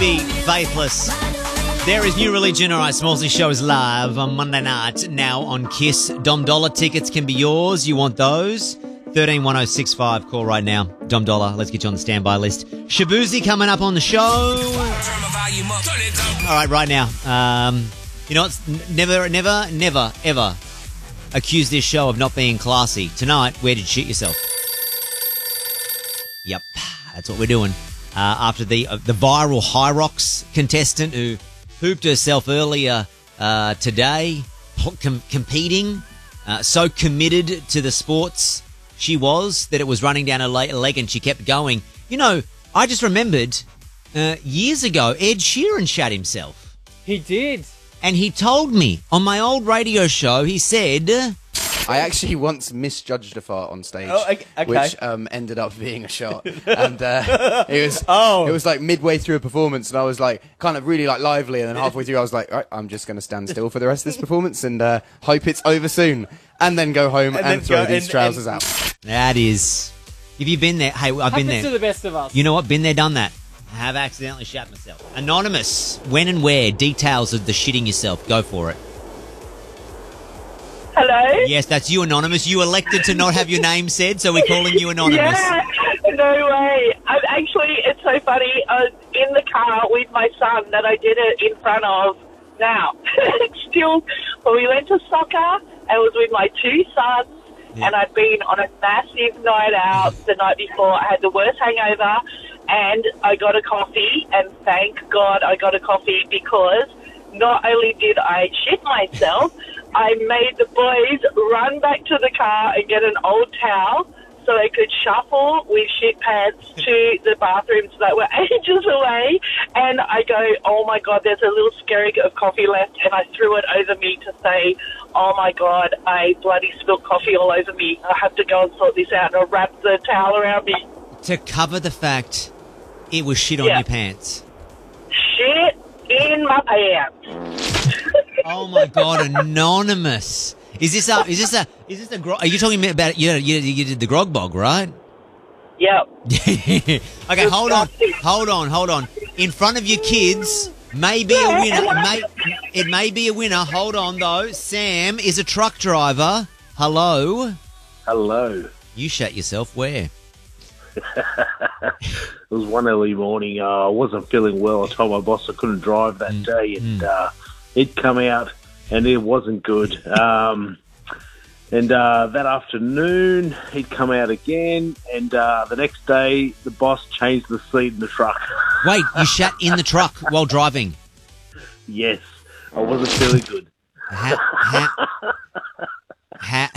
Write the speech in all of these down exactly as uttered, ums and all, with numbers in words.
Be faithless. There is New Religion. All right, Smallsy Show is live on Monday night now on Kiss. Dom Dollar tickets can be yours. You want those? thirteen one oh six five. Call right now. Dom Dollar, let's get you on the standby list. Shabuzi coming up on the show. All right, right now. Um, you know, it's never, never, never, ever accuse this show of not being classy. Tonight, where did you shit yourself? Yep, that's what we're doing. Uh, after the uh, the viral High Rocks contestant who pooped herself earlier uh, today, com- competing, uh, so committed to the sports she was that it was running down her leg and she kept going. You know, I just remembered uh, years ago, Ed Sheeran shat himself. He did. And he told me on my old radio show, he said... I actually once misjudged a fart on stage, oh, okay. which um, ended up being a shot. And uh, it was oh. it was like midway through a performance, and I was like kind of really like lively, and then halfway through I was like, all right, I'm just going to stand still for the rest of this performance and uh, hope it's over soon, and then go home and, and throw go, these and, trousers and... out. That is... Have you been there? Hey, I've Happens been there. to the best of us. You know what? Been there, done that. I have accidentally shat myself. Anonymous, when and where, details of the shitting yourself. Go for it. Hello? Yes, that's you, Anonymous. You elected to not have your name said, so we're calling you Anonymous. Yeah, no way. I'm actually, it's so funny. I was in the car with my son that I did it in front of now. Still, well, we went to soccer. I was with my two sons, yeah. and I'd been on a massive night out the night before. I had the worst hangover, and I got a coffee, and thank God I got a coffee because not only did I shit myself, I made the boys run back to the car and get an old towel so they could shuffle with shit pads to the bathrooms that were ages away. And I go, oh, my God, there's a little skerrick of coffee left. And I threw it over me to say, oh, my God, I bloody spilled coffee all over me. I have to go and sort this out. And I wrapped the towel around me. To cover the fact it was shit yeah. on your pants. Shit in my pants. Oh my God, Anonymous! Is this a? Is this a? Is this a? Gro- are you talking about? You, you you did the grog bog, right? Yep. Okay, hold on, hold on, hold on. In front of your kids, may be a winner. It may, it may be a winner. Hold on though. Sam is a truck driver. Hello. Hello. You shat yourself where? It was one early morning. Uh, I wasn't feeling well. I told my boss I couldn't drive that mm. day, and mm. uh, it come out, and it wasn't good. Um, and uh, that afternoon, it come out again, and uh, the next day, the boss changed the seat in the truck. Wait, you shat in the truck while driving? Yes, I wasn't feeling good. Ha, ha, ha.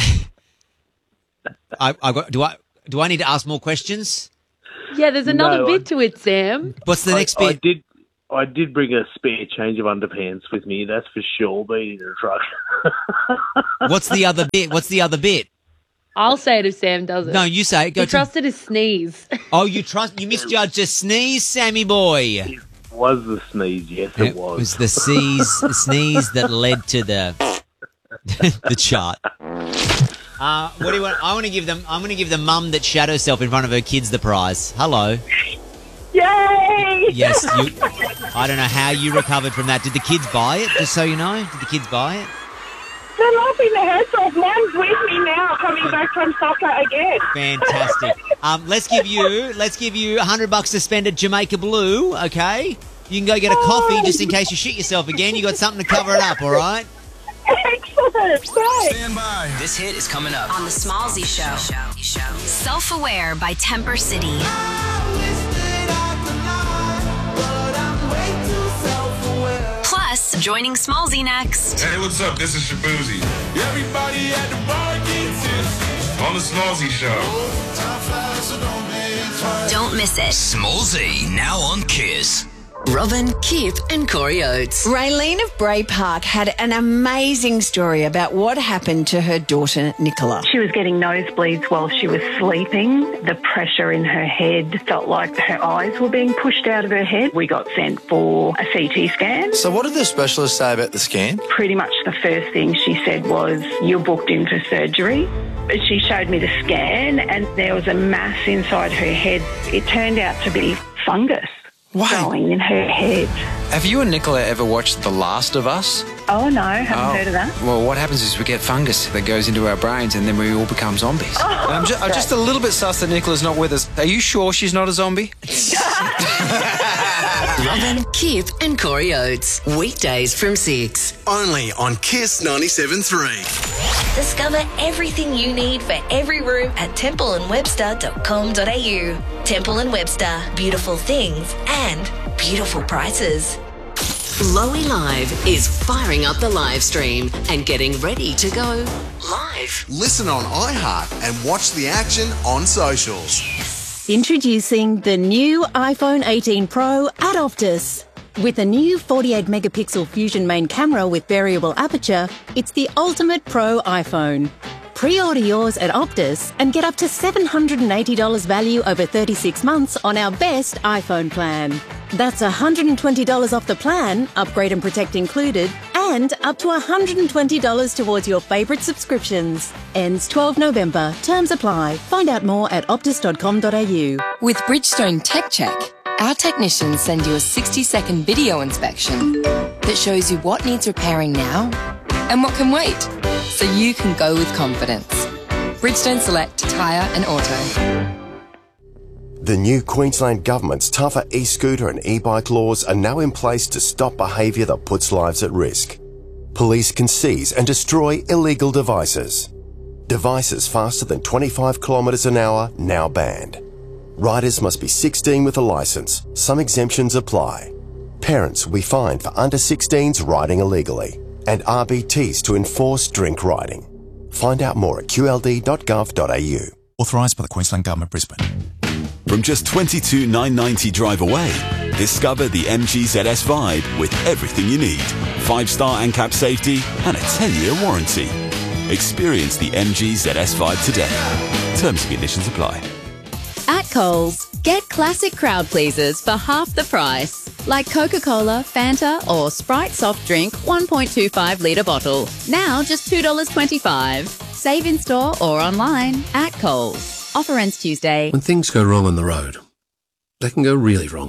I, I got. Do I? Do I need to ask more questions? Yeah, there's another no, bit I, to it, Sam. What's the I, next bit? I did. I did bring a spare change of underpants with me. That's for sure. Being in the truck. What's the other bit? What's the other bit? I'll say it if Sam does it. No, you say it. Go he to... trusted his sneeze. Oh, you trust? You misjudged a sneeze, Sammy boy. It was the sneeze. Yes, it, it was. It was the sneeze, the sneeze that led to the the chart. Uh, what do you want? I want to give them. I'm going to give the mum that shat herself in front of her kids the prize. Hello. Yay! Yes. You, I don't know how you recovered from that. Did the kids buy it? Just so you know, did the kids buy it? They're laughing their heads off. Mom's with me now, coming back from soccer again. Fantastic. Um, let's give you. Let's give you a hundred bucks to spend at Jamaica Blue. Okay. You can go get a coffee just in case you shit yourself again. You got something to cover it up. All right. Excellent. Right. Stand by. This hit is coming up on the Smallsy Show. Self-Aware by Temper City. Plus, joining Smallsy next. Hey, what's up? This is Shabuzi. Everybody at the bar gets it on the Smallsy Show. Don't miss it. Smallsy, now on Kiss. Robin, Kip and Corey Oates. Raylene of Bray Park had an amazing story about what happened to her daughter, Nicola. She was getting nosebleeds while she was sleeping. The pressure in her head felt like her eyes were being pushed out of her head. We got sent for a C T scan. So what did the specialist say about the scan? Pretty much the first thing she said was, you're booked in for surgery. She showed me the scan and there was a mass inside her head. It turned out to be fungus. going in her head. Have you and Nicola ever watched The Last of Us? Oh, no, haven't Oh. heard of that. Well, what happens is we get fungus that goes into our brains and then we all become zombies. Oh, and I'm, ju- I'm just a little bit sus that Nicola's not with us. Are you sure she's not a zombie? Robin, Kip and Corey Oates. Weekdays from six. Only on Kiss ninety-seven point three. Discover everything you need for every room at temple and webster dot com dot a u. Temple and Webster, beautiful things and beautiful prices. Lowy Live is firing up the live stream and getting ready to go live. Listen on iHeart and watch the action on socials. Introducing the new iPhone eighteen Pro at Optus. With a new forty-eight megapixel Fusion main camera with variable aperture, it's the ultimate pro iPhone. Pre-order yours at Optus and get up to seven hundred eighty dollars value over thirty-six months on our best iPhone plan. That's one hundred twenty dollars off the plan, upgrade and protect included, and up to one hundred twenty dollars towards your favourite subscriptions. Ends twelfth November. Terms apply. Find out more at optus dot com dot a u. With Bridgestone Tech Check, our technicians send you a sixty second video inspection that shows you what needs repairing now and what can wait, so you can go with confidence. Bridgestone Select Tyre and Auto. The new Queensland Government's tougher e-scooter and e-bike laws are now in place to stop behaviour that puts lives at risk. Police can seize and destroy illegal devices. Devices faster than twenty-five kilometres an hour now banned. Riders must be sixteen with a licence. Some exemptions apply. Parents will be fined for under sixteens riding illegally, and R B Ts to enforce drink riding. Find out more at q l d dot gov dot a u. Authorised by the Queensland Government, Brisbane. From just twenty-two thousand nine hundred ninety drive away, discover the M G Z S Vibe with everything you need. five-star A N C A P safety and a ten-year warranty. Experience the M G Z S Vibe today. Terms and conditions apply. At Coles, get classic crowd pleasers for half the price. Like Coca-Cola, Fanta or Sprite soft drink one point two five litre bottle. Now just two dollars twenty-five. Save in store or online at Coles. Offer ends Tuesday. When things go wrong on the road, they can go really wrong.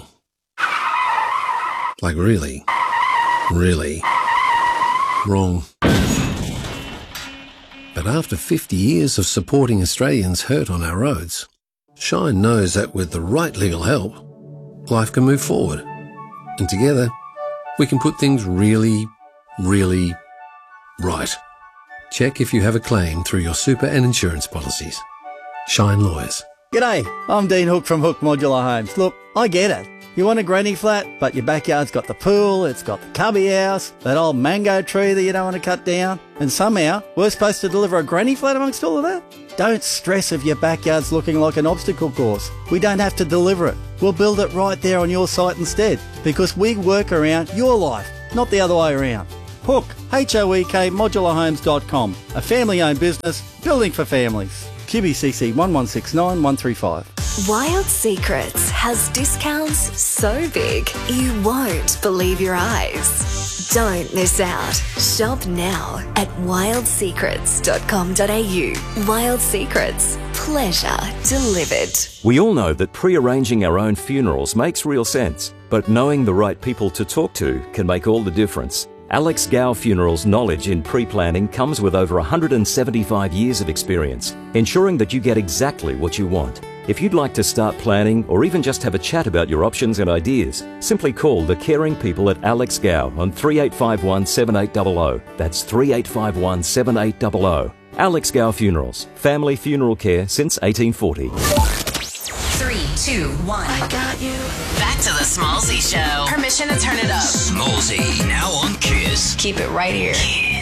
Like really, really wrong. But after fifty years of supporting Australians hurt on our roads, Shine knows that with the right legal help, life can move forward. And together, we can put things really, really right. Check if you have a claim through your super and insurance policies. Shine Lawyers. G'day, I'm Dean Hook from Hook Modular Homes. Look, I get it. You want a granny flat, but your backyard's got the pool, it's got the cubby house, that old mango tree that you don't want to cut down, and somehow we're supposed to deliver a granny flat amongst all of that? Don't stress if your backyard's looking like an obstacle course. We don't have to deliver it. We'll build it right there on your site instead, because we work around your life, not the other way around. Hook, H O E K, modular homes dot com, a family-owned business, building for families. Q B C C one one six nine one three five. Wild Secrets has discounts so big you won't believe your eyes. Don't miss out. Shop now at wild secrets dot com dot a u. Wild Secrets. Pleasure delivered. We all know that pre-arranging our own funerals makes real sense, but knowing the right people to talk to can make all the difference. Alex Gow Funerals' knowledge in pre-planning comes with over one hundred seventy-five years of experience, ensuring that you get exactly what you want. If you'd like to start planning or even just have a chat about your options and ideas, simply call the caring people at Alex Gow on three eight five one, seven eight zero zero. That's three eight five one, seven eight zero zero. Alex Gow Funerals, family funeral care since eighteen forty. Three, two, one. I got you. Back to the Smallsy Show. Permission to turn it up. Smallsy, now on Kiss. Keep it right here.